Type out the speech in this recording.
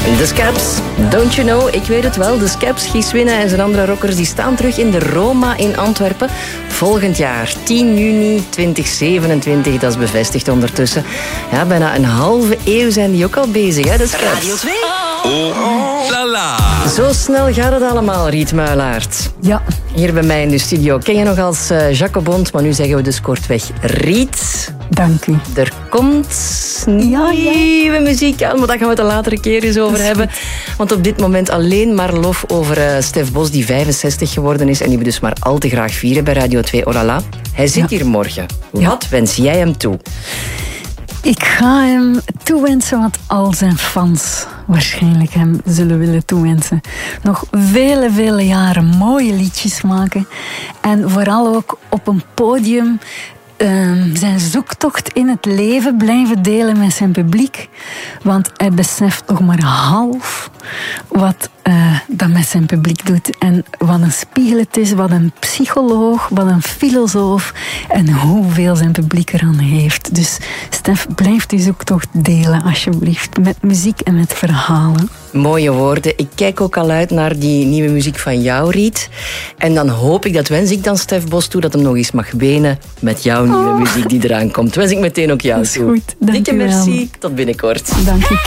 De Scabs, don't you know? Ik weet het wel. De Scabs, Guy Swinnen en zijn andere rockers die staan terug in de Roma in Antwerpen. Volgend jaar, 10 juni 2027, dat is bevestigd ondertussen. Ja, bijna een halve eeuw zijn die ook al bezig, hè, de Scabs. Radio 2. Oh, la la. Zo snel gaat het allemaal, Riet Muilaert. Ja. Hier bij mij in de studio. Ken je nog als Jacobond, maar nu zeggen we dus kortweg Riet. Dank u. Er komt nieuwe muziek aan, maar daar gaan we het een latere keer eens over hebben. Want op dit moment alleen maar lof over Stef Bos, die 65 geworden is en die we dus maar al te graag vieren bij Radio 2 Olala. Hij zit hier morgen. Wat wens jij hem toe? Ik ga hem toewensen wat al zijn fans waarschijnlijk hem zullen willen toewensen. Nog vele, vele jaren mooie liedjes maken. En vooral ook op een podium zijn zoektocht in het leven blijven delen met zijn publiek. Want hij beseft nog maar half wat dat met zijn publiek doet. En wat een spiegel het is, wat een psycholoog, wat een filosoof en hoeveel zijn publiek eraan heeft. Dus Stef, blijf die zoektocht delen alsjeblieft. Met muziek en met verhalen. Mooie woorden. Ik kijk ook al uit naar die nieuwe muziek van jou, Riet. En dan hoop ik, dat wens ik dan Stef Bos toe, dat hem nog eens mag wenen met jouw nieuwe muziek die eraan komt. Wens ik meteen ook jou toe. Dat is goed. Dank Dikke u wel. merci. Tot binnenkort. Dank u.